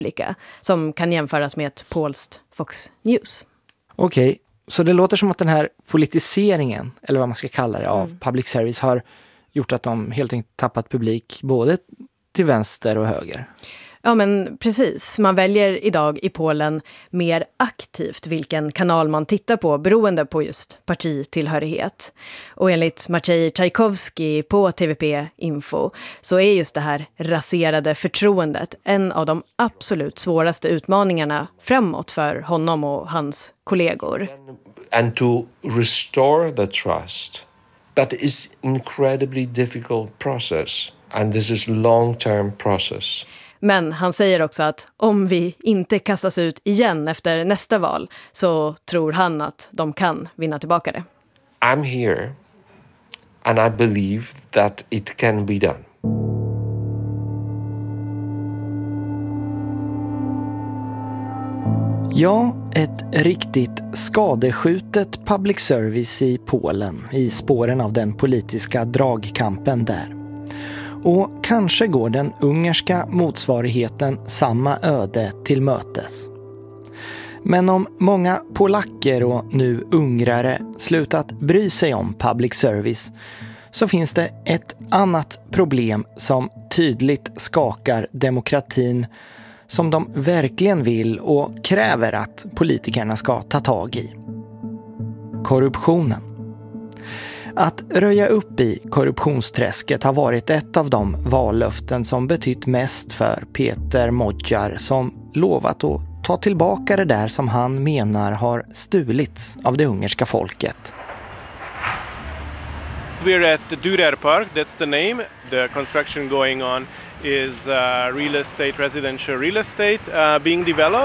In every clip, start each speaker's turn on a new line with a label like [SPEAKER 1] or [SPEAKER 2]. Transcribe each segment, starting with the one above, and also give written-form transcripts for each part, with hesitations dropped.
[SPEAKER 1] som kan jämföras med ett polskt Fox News.
[SPEAKER 2] Okej, så det låter som att den här politiseringen, eller vad man ska kalla det, av public service har gjort att de helt enkelt tappat publik både till vänster och höger.
[SPEAKER 1] Ja, men precis. Man väljer idag i Polen mer aktivt vilken kanal man tittar på beroende på just partitillhörighet. Och enligt Maciej Czajkowski på TVP Info så är just det här raserade förtroendet en av de absolut svåraste utmaningarna framåt för honom och hans kollegor.
[SPEAKER 3] And to restore the trust, that is incredibly difficult process. And this is long-term process.
[SPEAKER 1] Men han säger också att om vi inte kastas ut igen efter nästa val så tror han att de kan vinna tillbaka det.
[SPEAKER 3] I'm here and I believe that it can be done.
[SPEAKER 2] Ja, ett riktigt skadeskjutet public service i Polen i spåren av den politiska dragkampen där. Och kanske går den ungerska motsvarigheten samma öde till mötes. Men om många polacker och nu ungrare slutat bry sig om public service så finns det ett annat problem som tydligt skakar demokratin som de verkligen vill och kräver att politikerna ska ta tag i. Korruptionen. Att röja upp i korruptionsträsket har varit ett av de vallöften som betytt mest för Peter Magyar som lovat att ta tillbaka det där som han menar har stulits av det ungerska folket.
[SPEAKER 4] We're at the Dürer Park, that's the name. The construction going on is real estate, residential real estate being developed.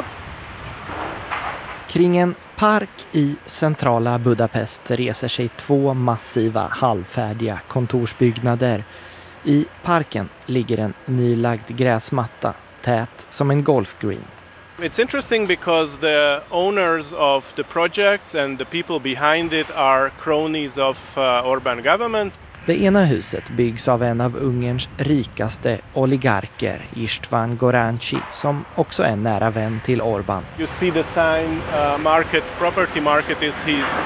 [SPEAKER 2] Kring en park i centrala Budapest reser sig två massiva halvfärdiga kontorsbyggnader. I parken ligger en nylagd gräsmatta, tät som en golfgreen.
[SPEAKER 4] It's interesting because the owners of the projects and the people behind it are cronies of Orbán government.
[SPEAKER 2] Det ena huset byggs av en av Ungerns rikaste oligarker, István Goráncsi, som också är nära vän till Orbán.
[SPEAKER 4] You see the sign, property market is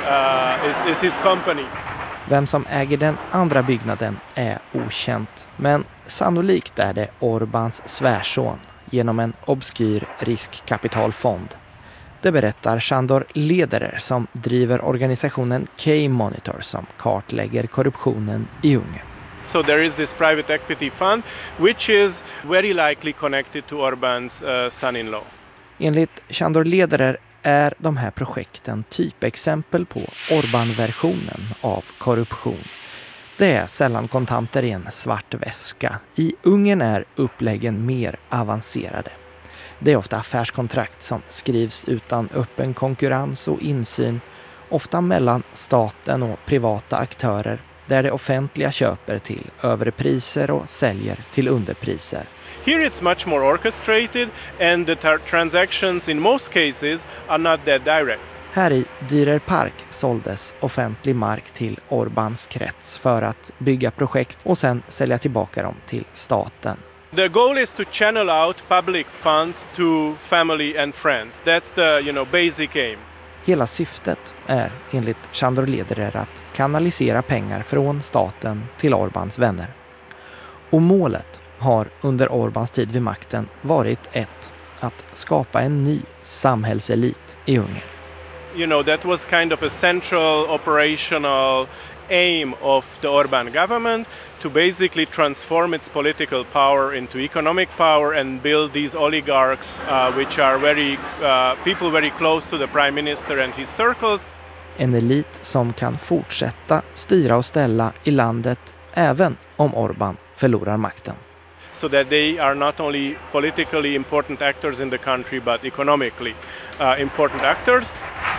[SPEAKER 4] his company.
[SPEAKER 2] Vem som äger den andra byggnaden är okänt, men sannolikt är det Orbáns svärson genom en obskyr riskkapitalfond. Det berättar Sándor Lederer som driver organisationen K-Monitor som kartlägger korruptionen i Ungern.
[SPEAKER 4] So there is this private equity fund which is very likely connected to Orbán's son-in-law.
[SPEAKER 2] Enligt Sándor Lederer är de här projekten typexempel på Orbán-versionen av korruption. Det är sällan kontanter i en svart väska. I Ungern är uppläggen mer avancerade. Det är ofta affärskontrakt som skrivs utan öppen konkurrens och insyn, ofta mellan staten och privata aktörer, där det offentliga köper till övre priser och säljer till underpriser.
[SPEAKER 4] Here it's much more orchestrated and the transactions in most cases are not that direct.
[SPEAKER 2] Här i Dürer Park såldes offentlig mark till Orbáns krets för att bygga projekt och sen sälja tillbaka dem till staten.
[SPEAKER 4] The goal is to channel out public funds to family and friends. That's the, basic aim.
[SPEAKER 2] Hela syftet är enligt Sándor Lederer att kanalisera pengar från staten till Orbáns vänner. Och målet har under Orbáns tid vid makten varit att skapa en ny samhällselit i Ungern.
[SPEAKER 4] That was kind of a central operational aim of the Orbán government to basically transform its political power into economic power and build these oligarchs which are people very close to the prime minister and his circles.
[SPEAKER 2] En elit som kan fortsätta styra och ställa i landet även om Orbán förlorar makten.
[SPEAKER 4] So that they are not only politically important actors in the country but economically important actors.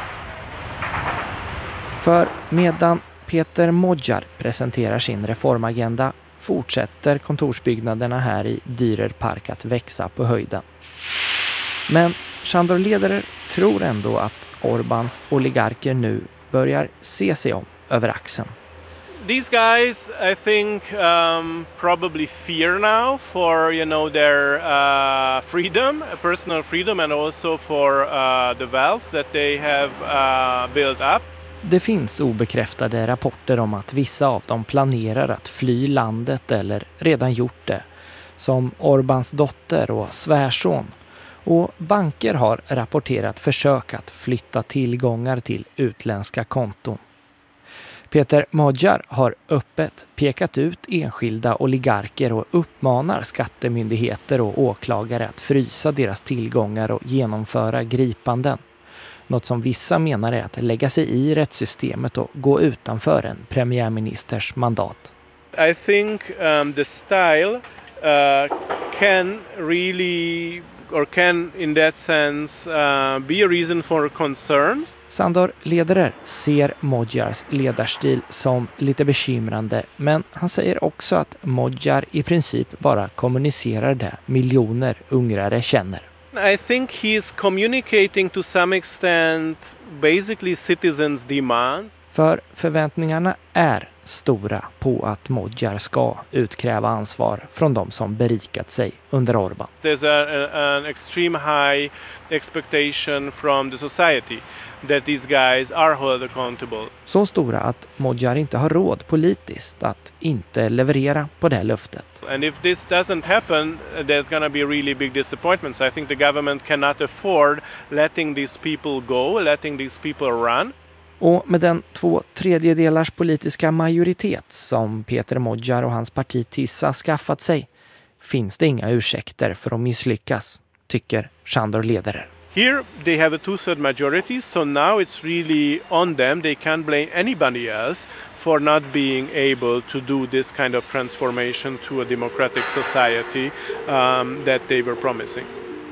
[SPEAKER 2] För medan Peter Magyar presenterar sin reformagenda fortsätter kontorsbyggnaderna här i Dürer Park att växa på höjden. Men Sándor Lederer tror ändå att Orbáns oligarker nu börjar se sig om över axeln.
[SPEAKER 4] These guys, I think, probably fear now for, their freedom, personal freedom, and also for the wealth that they have built up.
[SPEAKER 2] Det finns obekräftade rapporter om att vissa av dem planerar att fly landet eller redan gjort det, som Orbáns dotter och svärson. Och banker har rapporterat försök att flytta tillgångar till utländska konton. Peter Magyar har öppet pekat ut enskilda oligarker och uppmanar skattemyndigheter och åklagare att frysa deras tillgångar och genomföra gripanden. Något som vissa menar är att lägga sig i rättssystemet och gå utanför en premiärministers mandat.
[SPEAKER 4] I think the style can really, or can in that sense be a reason for concerns.
[SPEAKER 2] Sándor Lederer ser Magyars ledarstil som lite bekymrande, men han säger också att Magyar i princip bara kommunicerar det miljoner ungrare känner.
[SPEAKER 4] I think he's communicating to some extent basically citizens' demands.
[SPEAKER 2] För förväntningarna är stora på att Magyar ska utkräva ansvar från de som berikat sig under Orbán.
[SPEAKER 4] There's an extreme high expectation from the society that these guys are held accountable.
[SPEAKER 2] Så stora att Magyar inte har råd politiskt att inte leverera på det här löftet.
[SPEAKER 4] And if this doesn't happen, there's going to be really big disappointments. I think the government cannot afford letting these people go, letting these people run.
[SPEAKER 2] Och med den 2/3 politiska majoritet som Peter Magyar och hans parti TISA skaffat sig finns det inga ursäkter för att misslyckas, tycker Sándor Lederer.
[SPEAKER 4] Here they have a 2/3 majority, so now it's really on them. They can't blame anybody else for not being able to do this kind of transformation to a democratic society that they were promising.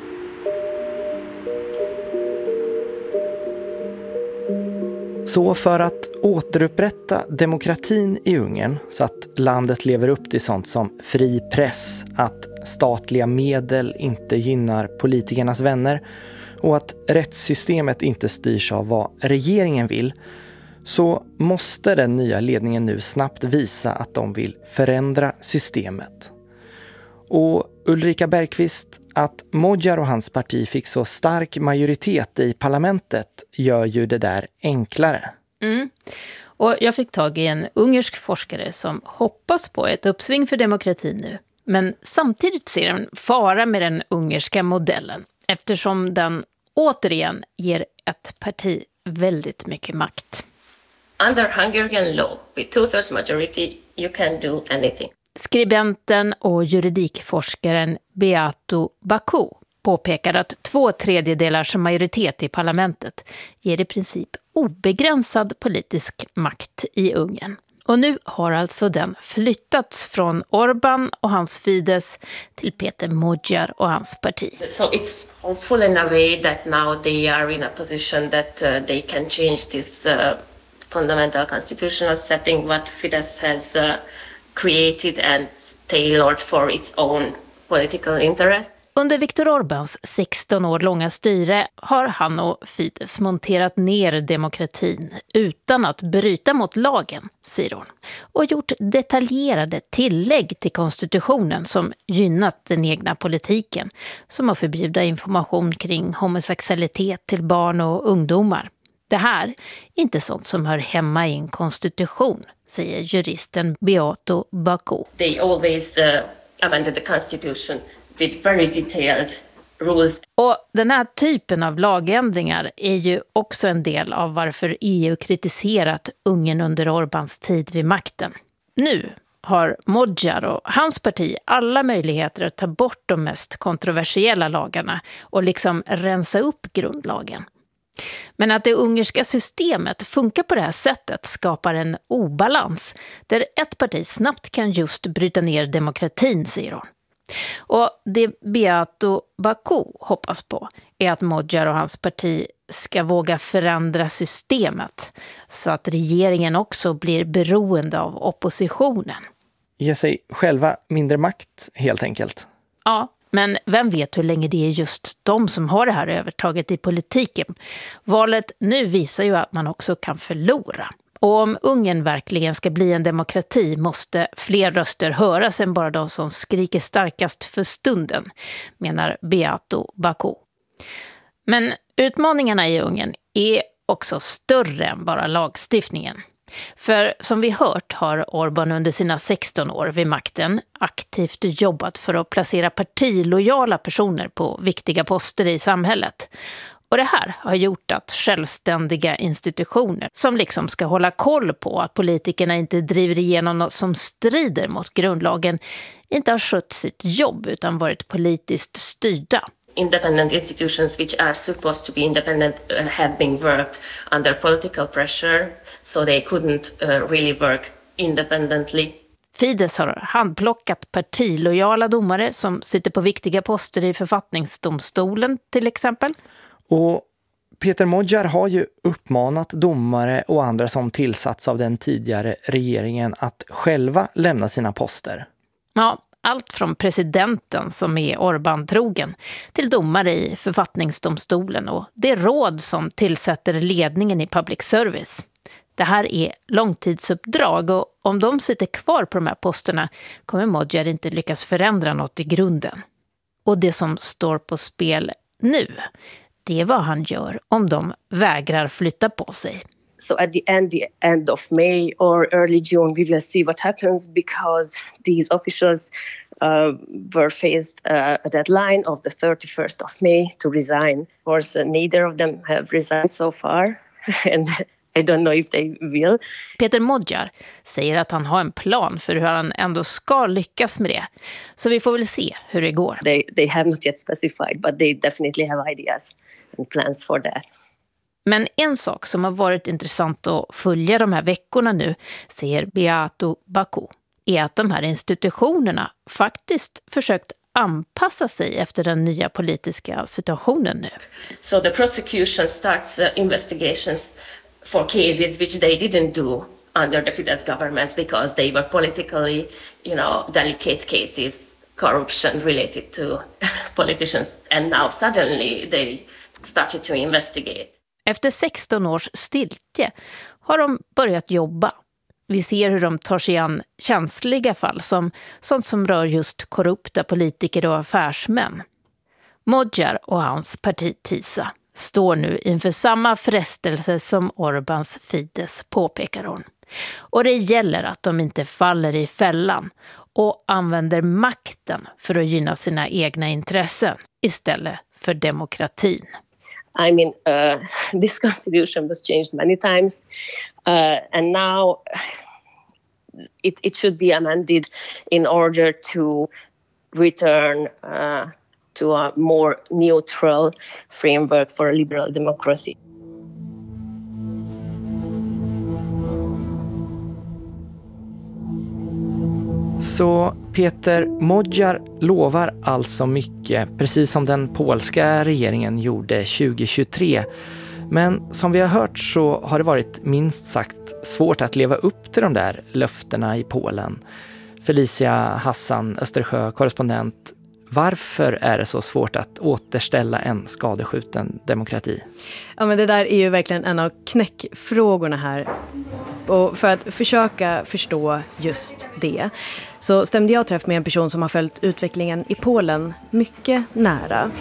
[SPEAKER 2] Så för att återupprätta demokratin i Ungern så att landet lever upp till sånt som fri press, att statliga medel inte gynnar politikernas vänner och att rättssystemet inte styrs av vad regeringen vill, så måste den nya ledningen nu snabbt visa att de vill förändra systemet. Och Ulrika Bergqvist, att Magyar och hans parti fick så stark majoritet i parlamentet gör ju det där enklare.
[SPEAKER 5] Och jag fick tag i en ungersk forskare som hoppas på ett uppsving för demokratin nu. Men samtidigt ser en fara med den ungerska modellen eftersom den återigen ger ett parti väldigt mycket makt.
[SPEAKER 6] Under Hungarian law, with 2/3 majority, you can do anything.
[SPEAKER 5] Skribenten och juridikforskaren Beato Baku påpekar att 2/3 majoritet i parlamentet ger i princip obegränsad politisk makt i Ungern. Och nu har alltså den flyttats från Orbán och hans Fidesz till Peter Magyar och hans parti.
[SPEAKER 6] So it's hopeful in a way that now they are in a position that they can change this fundamental constitutional setting what Fidesz has created and tailored for its own political interest.
[SPEAKER 5] Under Viktor Orbáns 16 år långa styre har han och Fidesz monterat ner demokratin utan att bryta mot lagen, säger hon, och gjort detaljerade tillägg till konstitutionen som gynnat den egna politiken, som att förbjuda information kring homosexualitet till barn och ungdomar. Det här är inte sånt som hör hemma i en konstitution, säger juristen Beato Baku.
[SPEAKER 6] They always amended the constitution with very detailed rules.
[SPEAKER 5] Och den här typen av lagändringar är ju också en del av varför EU kritiserat Ungern under Orbáns tid vid makten. Nu har Magyar och hans parti alla möjligheter att ta bort de mest kontroversiella lagarna och liksom rensa upp grundlagen. Men att det ungerska systemet funkar på det här sättet skapar en obalans där ett parti snabbt kan just bryta ner demokratin, säger hon. Och det Beato Baku hoppas på är att Magyar och hans parti ska våga förändra systemet så att regeringen också blir beroende av oppositionen.
[SPEAKER 2] Ge sig själva mindre makt, helt enkelt.
[SPEAKER 5] Ja, men vem vet hur länge det är just de som har det här övertaget i politiken. Valet nu visar ju att man också kan förlora. Och om Ungern verkligen ska bli en demokrati måste fler röster höras än bara de som skriker starkast för stunden, menar Beato Baku. Men utmaningarna i Ungern är också större än bara lagstiftningen. För som vi hört har Orbán under sina 16 år vid makten aktivt jobbat för att placera partilojala personer på viktiga poster i samhället. Och det här har gjort att självständiga institutioner som liksom ska hålla koll på att politikerna inte driver igenom något som strider mot grundlagen inte har skött sitt jobb utan varit politiskt styrda.
[SPEAKER 6] Independent institutions which are supposed to be independent have been worked under political pressure, so they couldn't really work independently.
[SPEAKER 5] Fidesz har handplockat partilojala domare som sitter på viktiga poster i författningsdomstolen till exempel.
[SPEAKER 2] Och Peter Modjar har ju uppmanat domare och andra som tillsatts av den tidigare regeringen att själva lämna sina poster.
[SPEAKER 5] Ja, allt från presidenten som är Orbán-trogen till domare i författningsdomstolen och det råd som tillsätter ledningen i public service. Det här är långtidsuppdrag och om de sitter kvar på de här posterna kommer Modjar inte lyckas förändra något i grunden. Och det som står på spel nu, det är vad han gör om de vägrar flytta på sig.
[SPEAKER 7] So at the end of May or early June, we will see what happens because these officials were faced a deadline of the 31st of May to resign. Of course, neither of them have resigned so far, and I don't know if they will.
[SPEAKER 5] Peter Modjar säger att han har en plan för hur han ändå ska lyckas med det. Så vi får väl se hur det går.
[SPEAKER 7] They have not yet specified, but they definitely have ideas and plans for that.
[SPEAKER 5] Men en sak som har varit intressant att följa de här veckorna nu, säger Beato Baku, är att de här institutionerna faktiskt försökt anpassa sig efter den nya politiska situationen nu.
[SPEAKER 6] So the prosecution starts investigations for cases which they didn't do under the Fidesz governments because they were politically, delicate cases, corruption related to politicians. And now suddenly they started to investigate.
[SPEAKER 5] Efter 16 års stiltje har de börjat jobba. Vi ser hur de tar sig an känsliga fall som sånt som rör just korrupta politiker och affärsmän. Modjar och hans parti TISA står nu inför samma frestelse som Orbáns Fidesz, påpekar hon. Och det gäller att de inte faller i fällan och använder makten för att gynna sina egna intressen istället för demokratin.
[SPEAKER 7] I mean, this constitution was changed many times, and now it should be amended in order to return to a more neutral framework for a liberal democracy.
[SPEAKER 2] Så Peter Modjar lovar alltså mycket, precis som den polska regeringen gjorde 2023. Men som vi har hört så har det varit minst sagt svårt att leva upp till de där löftena i Polen. Felicia Hassan, Östersjö, korrespondent. Varför är det så svårt att återställa en skadeskjuten demokrati?
[SPEAKER 1] Ja, men det där är ju verkligen en av knäckfrågorna här. Och för att försöka förstå just det så stämde jag träff med en person som har följt utvecklingen i Polen mycket nära.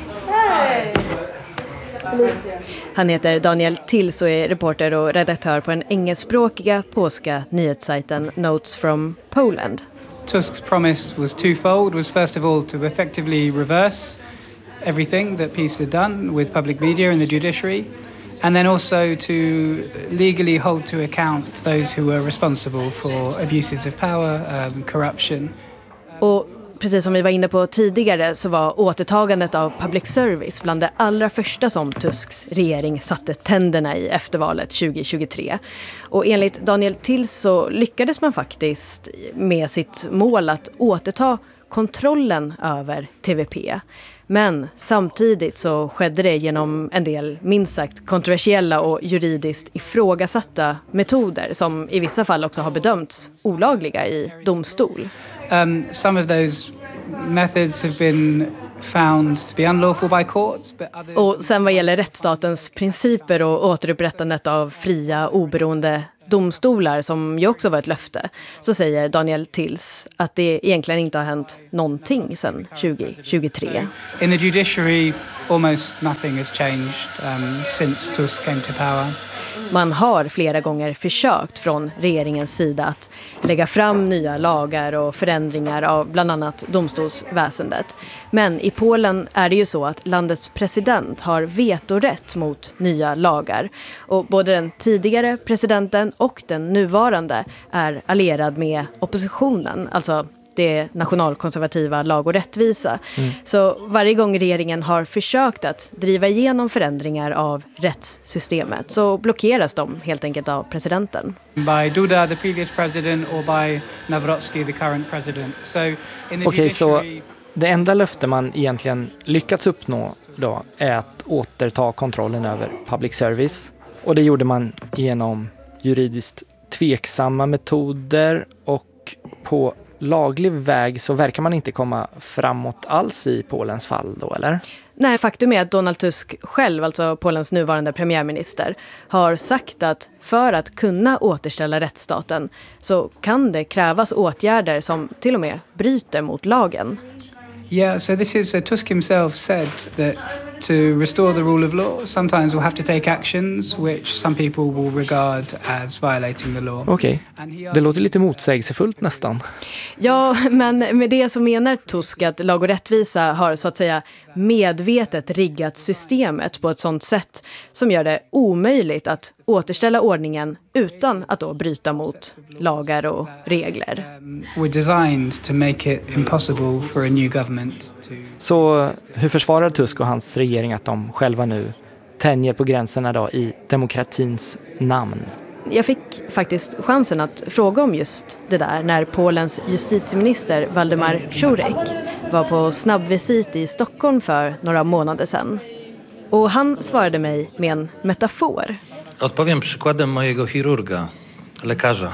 [SPEAKER 1] Han heter Daniel Tills och är reporter och redaktör på den engelskspråkiga polska nyhetssajten Notes from Poland.
[SPEAKER 8] Tusk's promise was twofold, was first of all to effectively reverse everything that PiS had done with public media and the judiciary, and then also to legally hold to account those who were responsible for abuses of power, corruption.
[SPEAKER 1] Och precis som vi var inne på tidigare så var återtagandet av public service bland det allra första som Tusks regering satte tänderna i efter valet 2023. Och enligt Daniel Tills så lyckades man faktiskt med sitt mål att återta kontrollen över TVP. Men samtidigt så skedde det genom en del minst sagt kontroversiella och juridiskt ifrågasatta metoder som i vissa fall också har bedömts olagliga i domstol.
[SPEAKER 8] Some of those methods have been found to be unlawful by courts, but others...
[SPEAKER 1] Och sen vad gäller rättsstatens principer och återupprättandet av fria, oberoende domstolar, som ju också var ett löfte, så säger Daniel Tills att det egentligen inte har hänt någonting sedan 2023.
[SPEAKER 8] In the judiciary, almost nothing has changed since Tusk came to power.
[SPEAKER 1] Man har flera gånger försökt från regeringens sida att lägga fram nya lagar och förändringar av bland annat domstolsväsendet. Men i Polen är det ju så att landets president har vetorätt mot nya lagar. Och både den tidigare presidenten och den nuvarande är allierad med oppositionen, alltså det nationalkonservativa Lag och rättvisa. Så varje gång regeringen har försökt att driva igenom förändringar av rättssystemet så blockeras de helt enkelt av presidenten.
[SPEAKER 8] By Duda, the previous president, or by Nawrocki, the current president.
[SPEAKER 2] Okej, så det enda löfte man egentligen lyckats uppnå då är att återta kontrollen över public service. Och det gjorde man genom juridiskt tveksamma metoder, och på laglig väg så verkar man inte komma framåt alls i Polens fall då, eller?
[SPEAKER 1] Nej, faktum är att Donald Tusk själv, alltså Polens nuvarande premiärminister, har sagt att för att kunna återställa rättsstaten så kan det krävas åtgärder som till och med bryter mot lagen.
[SPEAKER 8] Yeah, so Tusk himself said that to restore the rule of law, sometimes we'll have to take actions which some people will regard as violating the law.
[SPEAKER 2] Okej, det låter lite motsägelsefullt nästan.
[SPEAKER 1] Ja, men med det så menar Tusk att Lag och rättvisa har så att säga medvetet riggat systemet på ett sådant sätt som gör det omöjligt att återställa ordningen utan att då bryta mot lagar och regler.
[SPEAKER 8] We're designed to make it impossible for a new government to...
[SPEAKER 2] Så hur försvarar Tusk och hans regering att de själva nu tänjer på gränserna då i demokratins namn?
[SPEAKER 1] Jag fick faktiskt chansen att fråga om just det där när Polens justitieminister Waldemar Żurek var på snabbvisit i Stockholm för några månader sedan. Och han svarade mig med en metafor.
[SPEAKER 9] Odpowiem przykładem mojego chirurga, lekarza.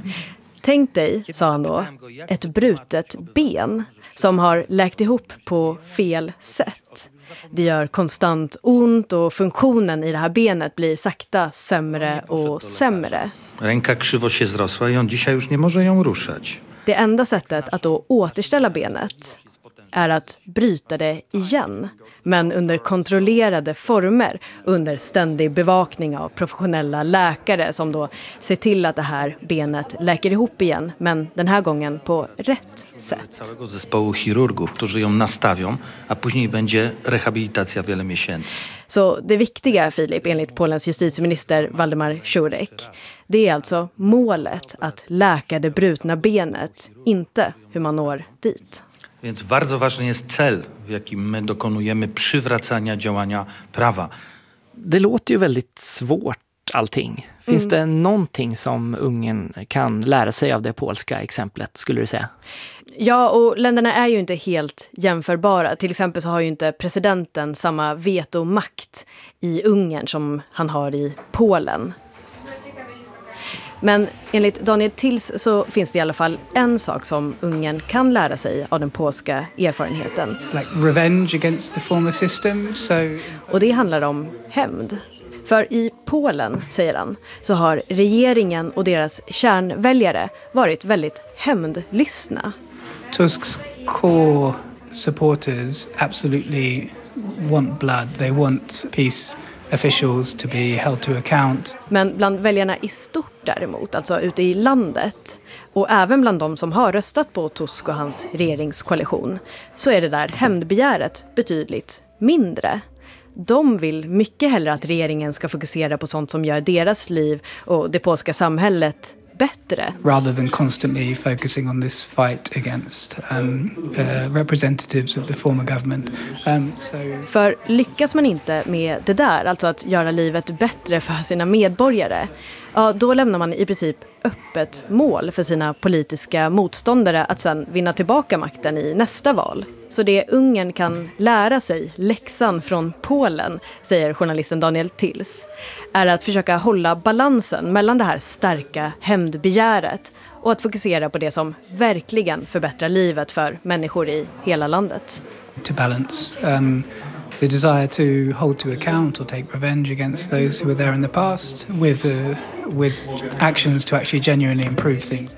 [SPEAKER 1] Tänk dig, sa han då, ett brutet ben som har läkt ihop på fel sätt. Det gör konstant ont och funktionen i det här benet blir sakta sämre och sämre.
[SPEAKER 9] Ręka krzywo się zrosła i on dzisiaj już nie może ją ruszać.
[SPEAKER 1] Det enda sättet att då återställa benet är att bryta det igen, men under kontrollerade former, under ständig bevakning av professionella läkare som då ser till att det här benet läker ihop igen, men den här gången på rätt sätt.
[SPEAKER 9] Całego zespołu chirurgów, którzy ją nastawią, a później będzie rehabilitacja wiele miesięcy.
[SPEAKER 1] Så det viktiga, Filip, enligt Polens justitieminister Waldemar Żurek, det är alltså målet att läka det brutna benet, inte hur man når dit.
[SPEAKER 9] Więc bardzo ważny jest cel, w jakim my dokonujemy przywracania działania prawa.
[SPEAKER 2] Det låter ju väldigt svårt allting. Finns det någonting som Ungern kan lära sig av det polska exemplet, skulle du säga?
[SPEAKER 1] Ja, och länderna är ju inte helt jämförbara. Till exempel så har ju inte presidenten samma vetomakt i Ungern som han har i Polen. Men enligt Daniel Tills så finns det i alla fall en sak som Ungern kan lära sig av den polska erfarenheten.
[SPEAKER 8] Like revenge against the former system.
[SPEAKER 1] Och det handlar om hämnd. För i Polen, säger han, så har regeringen och deras kärnväljare varit väldigt hämndlystna.
[SPEAKER 8] Tusk's core supporters absolutely want blood. They want peace officials to be held to account.
[SPEAKER 1] Men bland väljarna i stort däremot, alltså ute i landet, och även bland de som har röstat på Tusk och hans regeringskoalition, så är det där hämndbegäret betydligt mindre. De vill mycket hellre att regeringen ska fokusera på sånt som gör deras liv och det polska samhället bättre.
[SPEAKER 8] Rather than constantly focusing on this fight against representatives of the former government.
[SPEAKER 1] För lyckas man inte med det där, alltså att göra livet bättre för sina medborgare, ja, då lämnar man i princip öppet mål för sina politiska motståndare att sedan vinna tillbaka makten i nästa val. Så det Ungern kan lära sig, läxan från Polen, säger journalisten Daniel Tills, är att försöka hålla balansen mellan det här starka hämndbegäret och att fokusera på det som verkligen förbättrar livet för människor i hela landet.
[SPEAKER 8] To balance the desire to hold to account or take revenge against those who were there in the past with actions to actually genuinely improve things.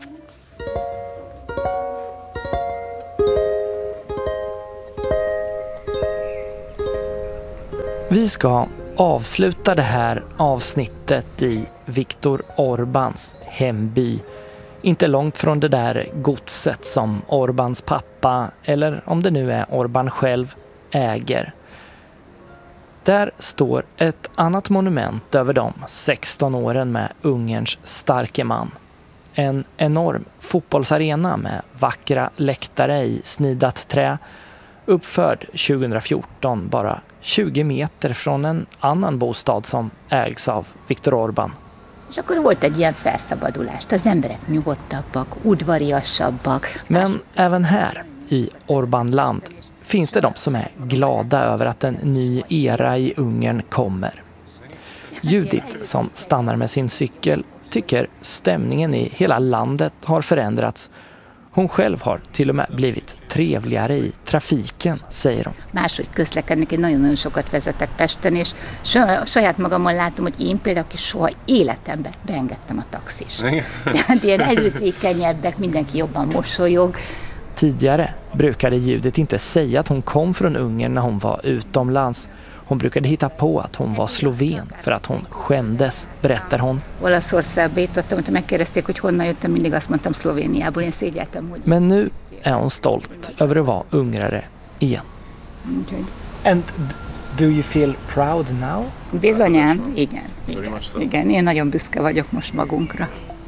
[SPEAKER 2] Vi ska avsluta det här avsnittet i Viktor Orbáns hemby. Inte långt från det där godset som Orbáns pappa, eller om det nu är Orbán själv, äger. Där står ett annat monument över de 16 åren med Ungerns starke man. En enorm fotbollsarena med vackra läktare i snidat trä, uppförd 2014 bara 20 meter från en annan bostad som ägs av Viktor Orbán.
[SPEAKER 10] És akkor volt egy ilyen felszabadulást, az emberek nyugodtabbak, udvariasabbak.
[SPEAKER 2] Men även här i Orbánland finns det de som är glada över att en ny era i Ungern kommer. Judith, som stannar med sin cykel, tycker stämningen i hela landet har förändrats. Hon själv har till och med blivit trevligare i trafiken, säger hon.
[SPEAKER 10] Máshogy közlekednek, én nagyon-nagyon sokat vezetek Pesten, és saját magamon látom, hogy én például soha életemben beengedtem a taxis. De ilyen előzékenyebbek, mindenki jobban mosolyog.
[SPEAKER 2] Tidigare brukade Judith inte säga att hon kom från Ungern när hon var utomlands. Hon brukade hitta på att hon var sloven för att hon skämdes, berättar hon.
[SPEAKER 10] Olaszországba jutottam, hogyha megkérdezték, hogy honnan jöttem, mindig azt mondtam Szlovéniából, én szégyeltem, hogy...
[SPEAKER 2] Men nu är hon stolt över att vara ungrare igen. And do you feel proud now?
[SPEAKER 10] Bizonyám, igen. Igen, én nagyon büszke vagyok most magunkra.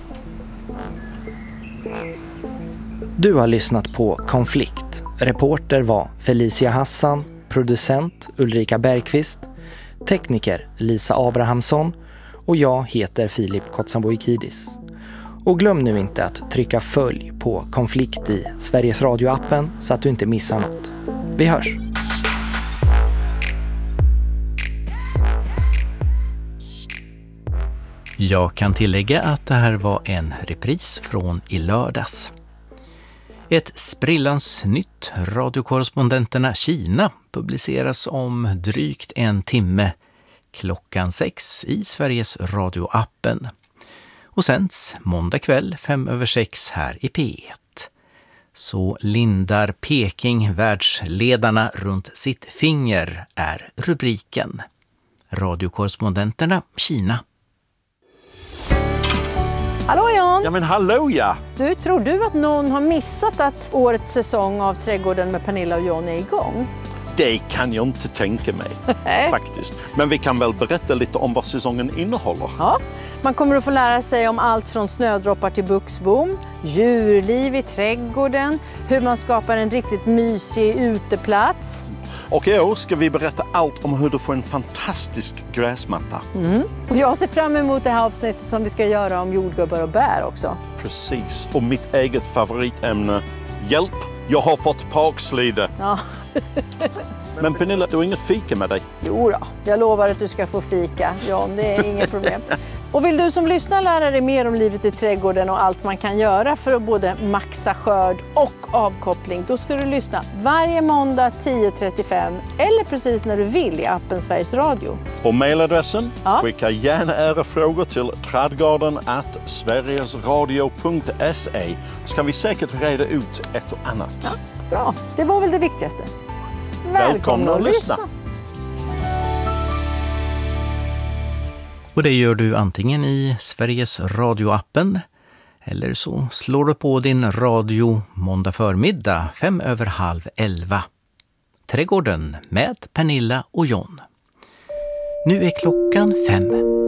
[SPEAKER 2] Du har lyssnat på Konflikt. Reporter var Felicia Hassan, producent Ulrika Bergqvist, tekniker Lisa Abrahamsson och jag heter Filip Kotsamboikidis. Och glöm nu inte att trycka följ på Konflikt i Sveriges Radio-appen så att du inte missar något. Vi hörs!
[SPEAKER 11] Jag kan tillägga att det här var en repris från i lördags. Ett sprillans nytt Radiokorrespondenterna Kina publiceras om drygt en timme klockan 6 i Sveriges Radio-appen. Och sänds måndag kväll 5:05 här i P1. Så lindar Peking världsledarna runt sitt finger är rubriken. Radiokorrespondenterna Kina.
[SPEAKER 12] Hallå Jan!
[SPEAKER 13] Ja men hallå ja!
[SPEAKER 12] Du, tror du att någon har missat att årets säsong av Trädgården med Pernilla och John är igång?
[SPEAKER 13] Det kan jag inte tänka mig faktiskt. Men vi kan väl berätta lite om vad säsongen innehåller.
[SPEAKER 12] Ja, man kommer att få lära sig om allt från snödroppar till buxbom, djurliv i trädgården, hur man skapar en riktigt mysig uteplats.
[SPEAKER 13] Och i år ska vi berätta allt om hur du får en fantastisk gräsmatta.
[SPEAKER 12] Och jag ser fram emot det här avsnittet som vi ska göra om jordgubbar och bär också.
[SPEAKER 13] Precis, och mitt eget favoritämne, hjälp, jag har fått parkslide.
[SPEAKER 12] Ja.
[SPEAKER 13] Men Pernilla, du har inget fika med dig?
[SPEAKER 12] Jo då, jag lovar att du ska få fika, John, det är inget problem. Och vill du som lyssnar lära dig mer om livet i trädgården och allt man kan göra för att både maxa skörd och avkoppling, då ska du lyssna varje måndag 10:35 eller precis när du vill i appen Sveriges Radio.
[SPEAKER 13] Och mailadressen? Ja. Skicka gärna era frågor till trädgården@sverigesradio.se så kan vi säkert reda ut ett och annat.
[SPEAKER 12] Ja, bra, det var väl det viktigaste.
[SPEAKER 13] Välkomna att lyssna!
[SPEAKER 11] Och det gör du antingen i Sveriges Radio-appen eller så slår du på din radio måndag förmiddag 11:05. Trädgården med Pernilla och John. Nu är klockan 5.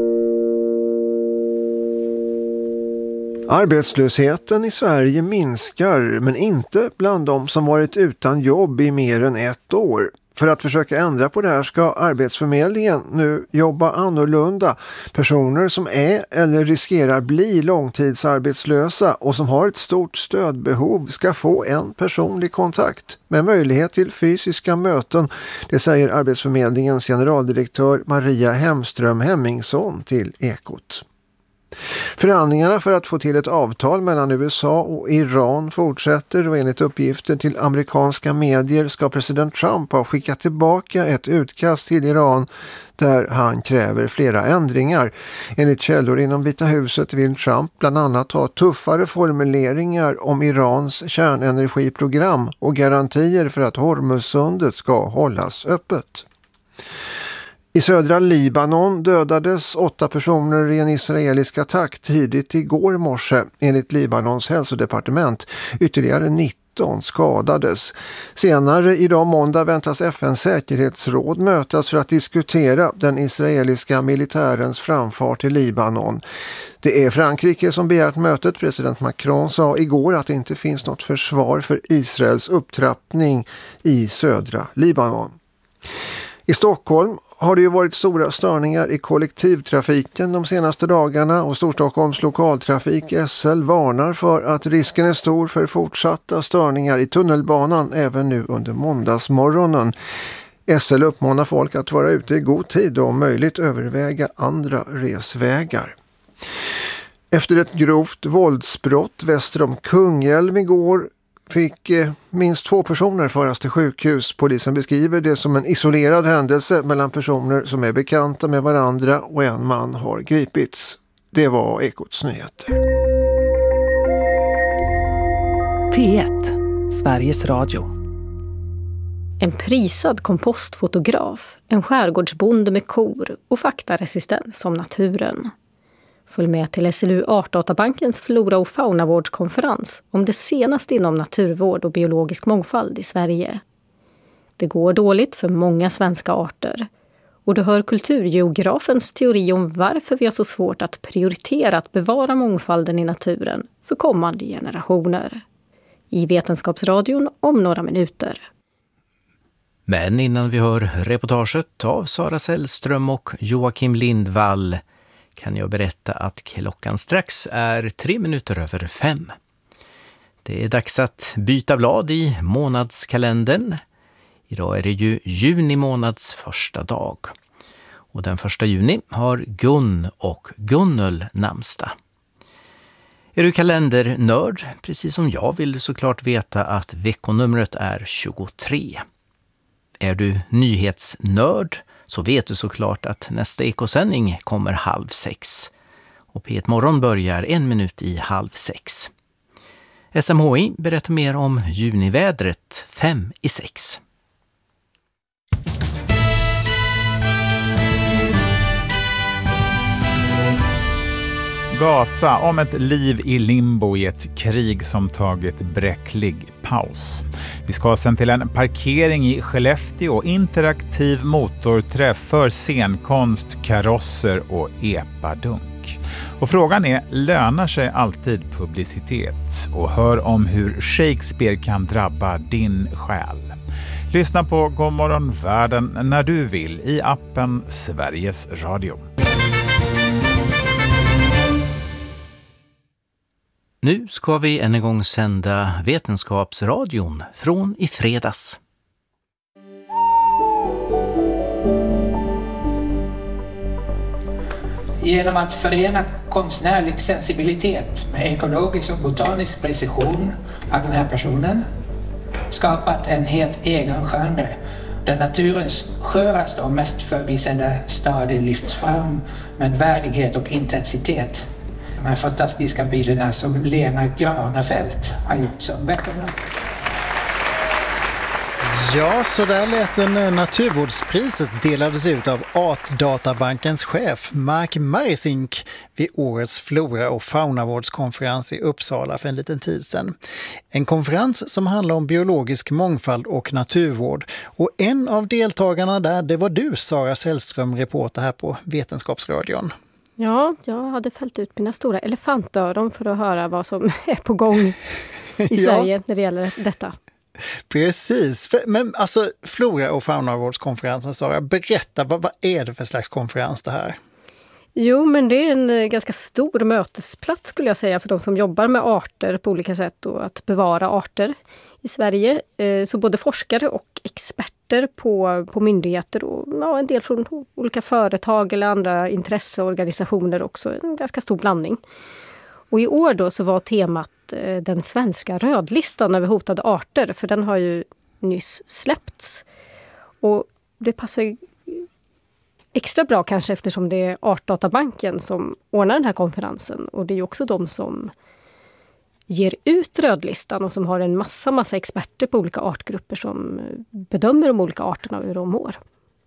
[SPEAKER 14] Arbetslösheten i Sverige minskar, men inte bland de som varit utan jobb i mer än 1 år. För att försöka ändra på det här ska Arbetsförmedlingen nu jobba annorlunda. Personer som är eller riskerar bli långtidsarbetslösa och som har ett stort stödbehov ska få en personlig kontakt med möjlighet till fysiska möten. Det säger Arbetsförmedlingens generaldirektör Maria Hemström Hemmingsson till Ekot. Förhandlingarna för att få till ett avtal mellan USA och Iran fortsätter och enligt uppgifter till amerikanska medier ska president Trump ha skickat tillbaka ett utkast till Iran där han kräver flera ändringar. Enligt källor inom Vita huset vill Trump bland annat ha tuffare formuleringar om Irans kärnenergiprogram och garantier för att Hormuzsundet ska hållas öppet. I södra Libanon dödades 8 personer i en israelisk attack tidigt igår morse enligt Libanons hälsodepartement. Ytterligare 19 skadades. Senare idag måndag väntas FN:s säkerhetsråd mötas för att diskutera den israeliska militärens framfart i Libanon. Det är Frankrike som begärt mötet. President Macron sa igår att det inte finns något försvar för Israels upptrappning i södra Libanon. I Stockholm har det ju varit stora störningar i kollektivtrafiken de senaste dagarna och Storstockholms lokaltrafik SL varnar för att risken är stor för fortsatta störningar i tunnelbanan även nu under måndagsmorgonen. SL uppmanar folk att vara ute i god tid och om möjligt överväga andra resvägar. Efter ett grovt våldsbrott väster om Kungälv igår fick minst 2 personer föras till sjukhus. Polisen beskriver det som en isolerad händelse mellan personer som är bekanta med varandra och en man har gripits. Det var Ekots nyheter.
[SPEAKER 15] P1, Sveriges Radio.
[SPEAKER 1] En prisad kompostfotograf, en skärgårdsbonde med kor och faktaresistens om naturen. Följ med till SLU Artdatabankens flora- och faunavårdskonferens om det senaste inom naturvård och biologisk mångfald i Sverige. Det går dåligt för många svenska arter. Och du hör kulturgeografens teori om varför vi har så svårt att prioritera att bevara mångfalden i naturen för kommande generationer. I Vetenskapsradion om några minuter.
[SPEAKER 11] Men innan vi hör reportaget av Sara Sällström och Joakim Lindvall kan jag berätta att klockan strax är 5:03. Det är dags att byta blad i månadskalendern. Idag är det ju juni månads första dag. Och den 1 juni har Gun och Gunnel namnsdag. Är du kalendernörd, precis som jag, vill du såklart veta att veckonumret är 23. Är du nyhetsnörd så vet du såklart att nästa ekosändning kommer 5:30. Och P1 Morgon börjar 1 minut i 5:30. SMHI berättar mer om junivädret 5:06.
[SPEAKER 16] Gaza om ett liv i limbo i ett krig som tagit bräcklig paus. Vi ska sen till en parkering i Skellefteå, interaktiv motorträff för scenkonst, karosser och epadunk. Och frågan är, lönar sig alltid publicitet? Och hör om hur Shakespeare kan drabba din själ. Lyssna på Godmorgon Världen när du vill i appen Sveriges Radio.
[SPEAKER 11] Nu ska vi än en gång sända Vetenskapsradion från i fredags.
[SPEAKER 17] Genom att förena konstnärlig sensibilitet med ekologisk och botanisk precision har den här personen skapat en helt egen genre där naturens sköraste och mest förvisande stadie lyfts fram med värdighet och intensitet. De här fantastiska bilderna som Lena Granefelt har gjort som välkomna.
[SPEAKER 2] Ja, så där lät den naturvårdspriset delades ut av Artdatabankens chef Mark Marisink vid årets flora- och faunavårdskonferens i Uppsala för en liten tid sedan. En konferens som handlar om biologisk mångfald och naturvård. Och en av deltagarna där, det var du, Sara Sällström, reporter här på Vetenskapsradion.
[SPEAKER 1] Ja, jag hade fällt ut mina stora elefantöron för att höra vad som är på gång i Sverige när det gäller detta.
[SPEAKER 2] Precis, men alltså flora- och faunavårdskonferensen, Sara, berätta, vad är det för slags konferens det här?
[SPEAKER 15] Jo, men det är en ganska stor mötesplats skulle jag säga för de som jobbar med arter på olika sätt och att bevara arter i Sverige. Så både forskare och experter på myndigheter och en del från olika företag eller andra intresseorganisationer också. En ganska stor blandning. Och i år då så var temat den svenska rödlistan över hotade arter, för den har ju nyss släppts. Och det passar ju extra bra kanske eftersom det är Artdatabanken som ordnar den här konferensen. Och det är ju också de som ger ut rödlistan och som har en massa experter på olika artgrupper som bedömer de olika arterna och hur de mår.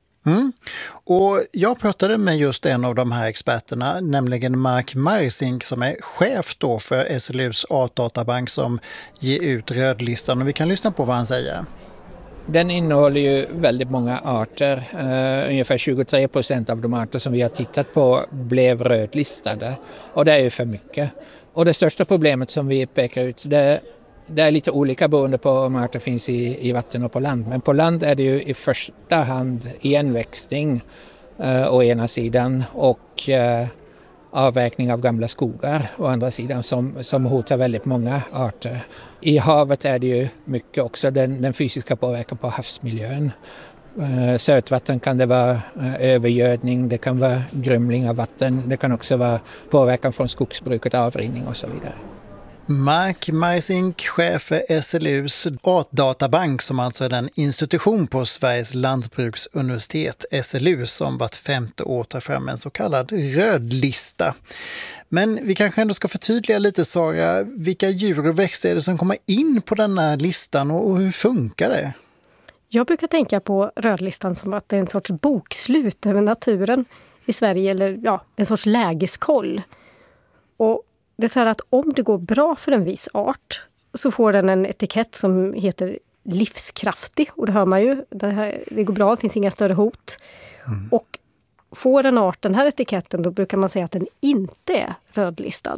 [SPEAKER 18] Och jag pratade med just en av de här experterna, nämligen Mark Marsink som är chef då för SLUs artdatabank som ger ut rödlistan. Och vi kan lyssna på vad han säger.
[SPEAKER 17] Den innehåller ju väldigt många arter. Ungefär 23% av de arter som vi har tittat på blev rödlistade. Och det är ju för mycket. Och det största problemet som vi pekar ut, det är lite olika beroende på om arter finns i vatten och på land. Men på land är det ju i första hand igenväxning å ena sidan och avverkning av gamla skogar å andra sidan som hotar väldigt många arter. I havet är det ju mycket också den fysiska påverkan på havsmiljön. Sötvatten kan det vara övergödning, det kan vara grumling av vatten, det kan också vara påverkan från skogsbruket, avrinning och så vidare.
[SPEAKER 18] Mark Marsink, chef för SLUs artdatabank som alltså är den institution på Sveriges lantbruksuniversitet, SLU, som vart 5:e år tar fram en så kallad rödlista. Men vi kanske ändå ska förtydliga lite, Sara, vilka djur och växter är det som kommer in på den här listan och hur funkar det?
[SPEAKER 15] Jag brukar tänka på rödlistan som att det är en sorts bokslut över naturen i Sverige, eller en sorts lägeskoll. Och det är så här att om det går bra för en viss art så får den en etikett som heter livskraftig. Och det hör man ju, det går bra, det finns inga större hot. Och får en art den här etiketten, då brukar man säga att den inte är rödlistad.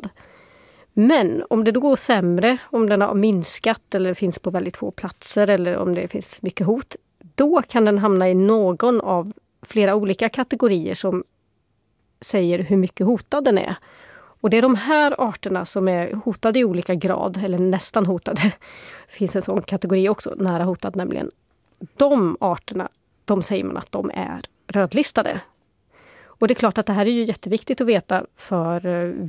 [SPEAKER 15] Men om det då går sämre, om den har minskat eller finns på väldigt få platser eller om det finns mycket hot, då kan den hamna i någon av flera olika kategorier som säger hur mycket hotad den är. Och det är de här arterna som är hotade i olika grad, eller nästan hotade. Det finns en sån kategori också, nära hotad nämligen. De arterna, de säger man att de är rödlistade. Och det är klart att det här är ju jätteviktigt att veta för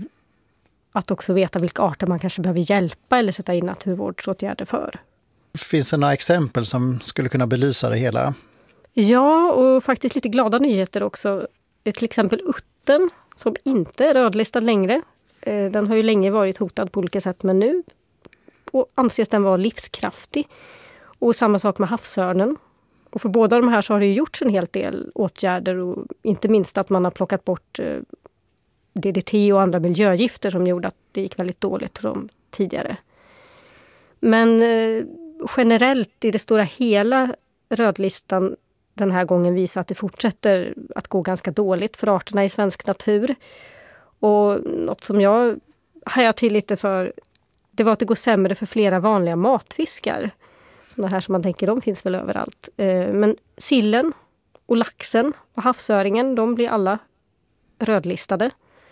[SPEAKER 15] att också veta vilka arter man kanske behöver hjälpa eller sätta in naturvårdsåtgärder för.
[SPEAKER 18] Finns det några exempel som skulle kunna belysa det hela?
[SPEAKER 15] Ja, och faktiskt lite glada nyheter också. Till exempel uttern som inte är rödlistad längre. Den har ju länge varit hotad på olika sätt, men nu anses den vara livskraftig. Och samma sak med havsörnen. Och för båda de här så har det ju gjorts en hel del åtgärder och inte minst att man har plockat bort DDT och andra miljögifter som gjorde att det gick väldigt dåligt för dem tidigare. Men generellt i det stora hela rödlistan den här gången visar att det fortsätter att gå ganska dåligt för arterna i svensk natur. Och något som jag hajade till lite för, det var att det går sämre för flera vanliga matfiskar. Sådana här som man tänker, de finns väl överallt. Men sillen och laxen och havsöringen, de blir alla rödlistade.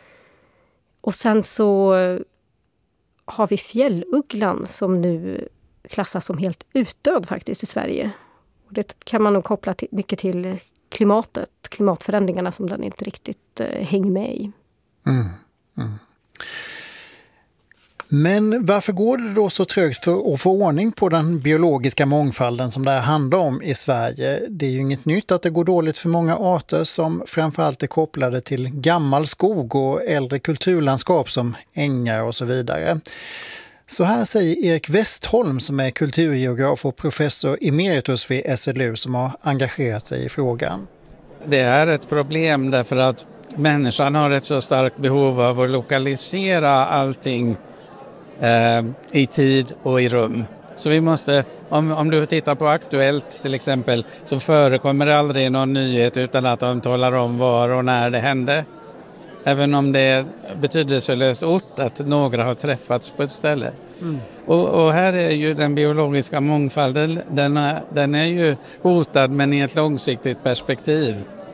[SPEAKER 15] Och sen så har vi fjällugglan som nu klassas som helt utdöd faktiskt i Sverige. Och det kan man nog koppla mycket till klimatförändringarna som den inte riktigt hänger med i.
[SPEAKER 18] Men varför går det då så trögt för att få ordning på den biologiska mångfalden som det här handlar om i Sverige? Det är ju inget nytt att det går dåligt för många arter som framförallt är kopplade till gammal skog och äldre kulturlandskap som ängar och så vidare. Så här säger Erik Westholm som är kulturgeograf och professor emeritus vid SLU som har engagerat sig i frågan.
[SPEAKER 19] Det är ett problem därför att människan har ett så starkt behov av att lokalisera allting i tid och i rum. Så vi måste, om du tittar på Aktuellt till exempel, så förekommer det aldrig någon nyhet utan att de talar om var och när det hände. Även om det är betydelselöst ort att några har träffats på ett ställe. Och här är ju den biologiska mångfalden, den är ju hotad men i ett långsiktigt perspektiv.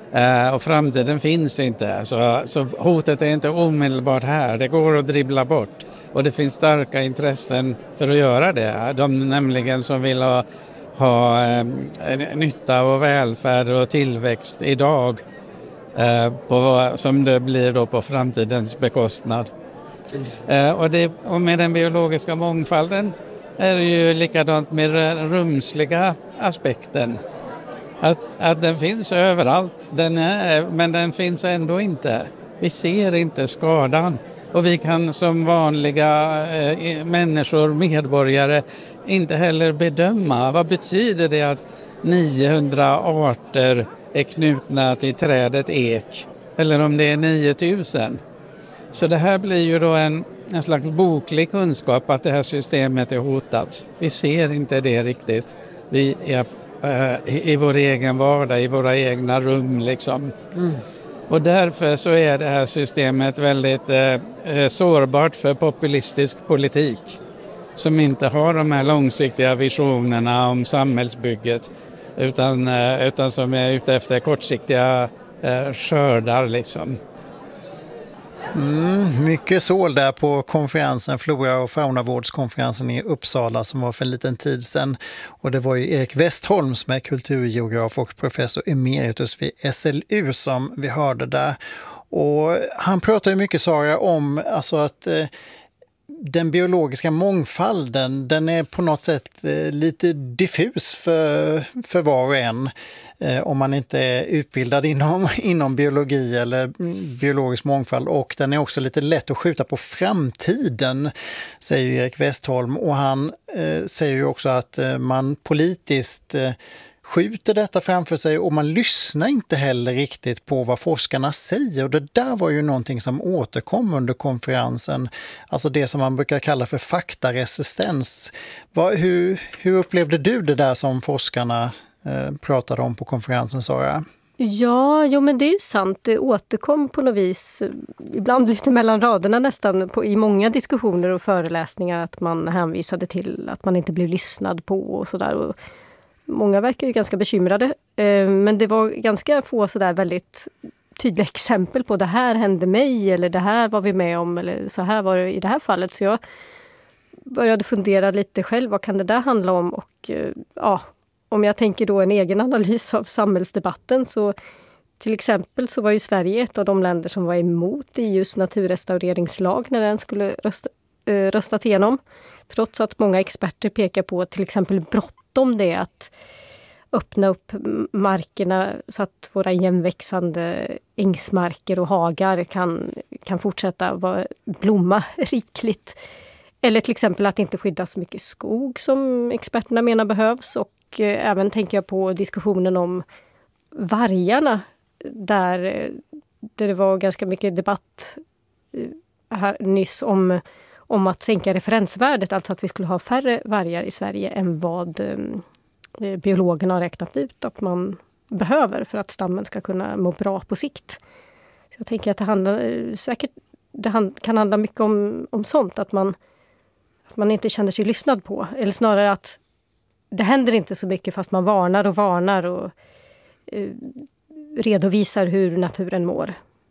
[SPEAKER 19] Och framtiden finns inte. Så hotet är inte omedelbart här. Det går att dribbla bort. Och det finns starka intressen för att göra det. De nämligen som vill ha nytta och välfärd och tillväxt idag som det blir då på framtidens bekostnad. Och med den biologiska mångfalden är det ju likadant med den rumsliga aspekten. Att den finns överallt, men den finns ändå inte. Vi ser inte skadan. Och vi kan som vanliga människor, medborgare, inte heller bedöma. Vad betyder det att 900 arter är knutna till trädet ek? Eller om det är 9000? Så det här blir ju då en slags boklig kunskap att det här systemet är hotat. Vi ser inte det riktigt. Vi är i vår egen vardag, i våra egna rum liksom. Och därför så är det här systemet väldigt sårbart för populistisk politik som inte har de här långsiktiga visionerna om samhällsbygget utan som är ute efter kortsiktiga skördar liksom.
[SPEAKER 18] Mycket sål där på konferensen, Flora- och faunavårdskonferensen i Uppsala som var för en liten tid sedan. Och det var ju Erik Westholm som är kulturgeograf och professor emeritus vid SLU som vi hörde där. Och han pratar ju mycket, Sara, om alltså att den biologiska mångfalden, den är på något sätt lite diffus för var och en. Om man inte är utbildad inom biologi eller biologisk mångfald, och den är också lite lätt att skjuta på framtiden, säger Erik Westholm. Och han säger ju också att man politiskt skjuter detta framför sig och man lyssnar inte heller riktigt på vad forskarna säger. Och det där var ju någonting som återkom under konferensen, alltså det som man brukar kalla för faktaresistens. Hur upplevde du det där som forskarna pratade om på konferensen, Sara?
[SPEAKER 15] Ja, men det är ju sant. Det återkom på något vis, ibland lite mellan raderna nästan, i många diskussioner och föreläsningar att man hänvisade till att man inte blev lyssnad på och sådär. Många verkar ju ganska bekymrade, men det var ganska få sådär väldigt tydliga exempel på det här hände mig eller det här var vi med om eller så här var det i det här fallet. Så jag började fundera lite själv, vad kan det där handla om? Och om jag tänker då en egen analys av samhällsdebatten, så till exempel så var ju Sverige ett av de länder som var emot EUs naturrestaureringslag när den skulle röstas igenom. Trots att många experter pekar på till exempel bråttom det att öppna upp markerna så att våra igenväxande ängsmarker och hagar kan fortsätta blomma rikligt. Eller till exempel att inte skydda så mycket skog som experterna menar behövs. Och även tänker jag på diskussionen om vargarna där det var ganska mycket debatt här nyss om att sänka referensvärdet, alltså att vi skulle ha färre vargar i Sverige än vad biologerna har räknat ut att man behöver för att stammen ska kunna må bra på sikt. Så jag tänker att det kan handla mycket om sånt, att man inte känner sig lyssnad på. Eller snarare att det händer inte så mycket fast man varnar och redovisar hur naturen mår.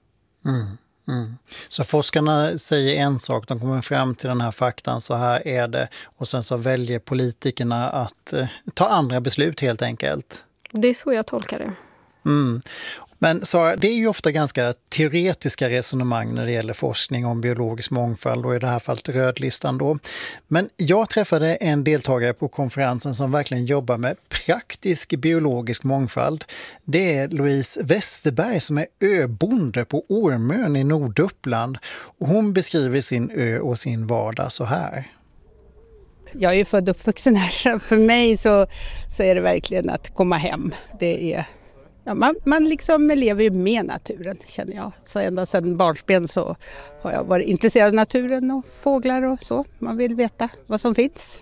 [SPEAKER 18] Så forskarna säger en sak, de kommer fram till den här faktan, så här är det, och sen så väljer politikerna att ta andra beslut helt enkelt.
[SPEAKER 15] Det är så jag tolkar det.
[SPEAKER 18] Men Sara, det är ju ofta ganska teoretiska resonemang när det gäller forskning om biologisk mångfald och i det här fallet rödlistan då. Men jag träffade en deltagare på konferensen som verkligen jobbar med praktisk biologisk mångfald. Det är Louise Westerberg som är öbonde på Ormön i Norduppland. Och hon beskriver sin ö och sin vardag så här.
[SPEAKER 20] Jag är ju född och uppvuxen här. För mig så är det verkligen att komma hem. Det är... Ja, man liksom lever ju med naturen, känner jag. Så ända sedan barnsben så har jag varit intresserad av naturen och fåglar och så. Man vill veta vad som finns.